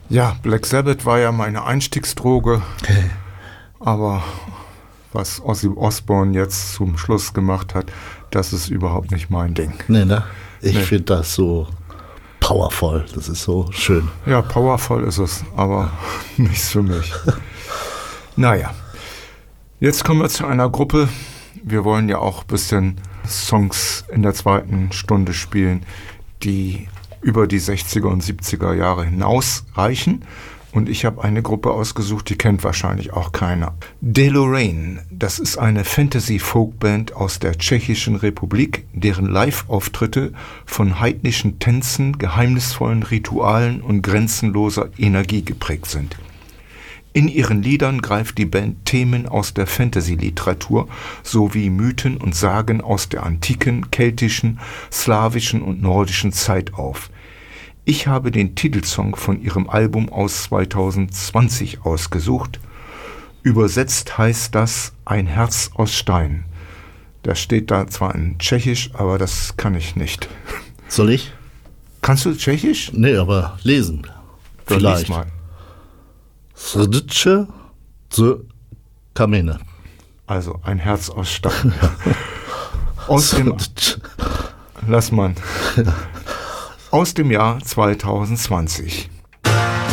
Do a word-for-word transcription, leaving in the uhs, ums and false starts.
Ja, Black Sabbath war ja meine Einstiegsdroge, Okay. aber was Ozzy Osbourne jetzt zum Schluss gemacht hat, das ist überhaupt nicht mein Ding. Nee, ne? Ich Nee. finde das so powervoll. Das ist so schön. Ja, powervoll ist es, aber nichts für mich. Naja, jetzt kommen wir zu einer Gruppe. Wir wollen ja auch ein bisschen Songs in der zweiten Stunde spielen, die über die sechziger und siebziger Jahre hinaus reichen. Und ich habe eine Gruppe ausgesucht, die kennt wahrscheinlich auch keiner. Deloraine, das ist eine Fantasy-Folkband aus der Tschechischen Republik, deren Live-Auftritte von heidnischen Tänzen, geheimnisvollen Ritualen und grenzenloser Energie geprägt sind. In ihren Liedern greift die Band Themen aus der Fantasy-Literatur sowie Mythen und Sagen aus der antiken, keltischen, slawischen und nordischen Zeit auf. Ich habe den Titelsong von ihrem Album aus zweitausendzwanzig ausgesucht. Übersetzt heißt das Ein Herz aus Stein. Das steht da zwar in Tschechisch, aber das kann ich nicht. Soll ich? Kannst du Tschechisch? Nee, aber lesen. Dann Vielleicht. lies mal. Srdce z Kamene. Also ein Herz aus Stein. Aus dem, lass man. Aus dem Jahr zweitausendzwanzig.